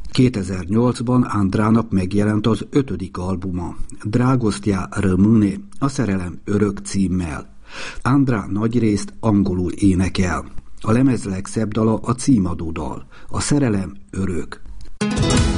2008-ban Andrának megjelent az 5. albuma, Dragostea rămâne, a szerelem örök címmel. Andrá nagyrészt angolul énekel. A lemez legszebb dala a címadó dal, a szerelem örök.